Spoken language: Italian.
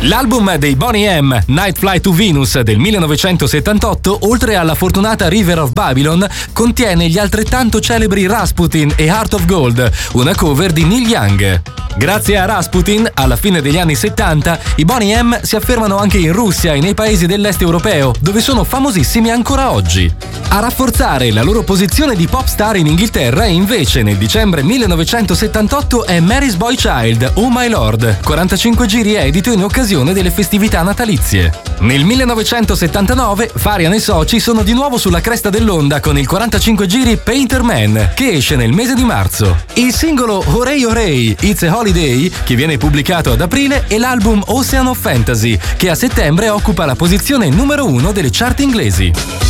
L'album dei Boney M, Night Flight to Venus del 1978, oltre alla fortunata River of Babylon, contiene gli altrettanto celebri Rasputin e Heart of Gold, una cover di Neil Young. Grazie a Rasputin, alla fine degli anni 70, i Boney M si affermano anche in Russia e nei paesi dell'est europeo, dove sono famosissimi ancora oggi. A rafforzare la loro posizione di pop star in Inghilterra, invece, nel dicembre 1978 è Mary's Boy Child, Oh My Lord, 45 giri edito in occasione delle festività natalizie. Nel 1979 Farian e Soci sono di nuovo sulla cresta dell'onda con il 45 giri Painter Man, che esce nel mese di marzo. Il singolo Hooray Hooray, It's a Holiday, che viene pubblicato ad aprile, e l'album Ocean of Fantasy, che a settembre occupa la posizione numero 1 delle chart inglesi.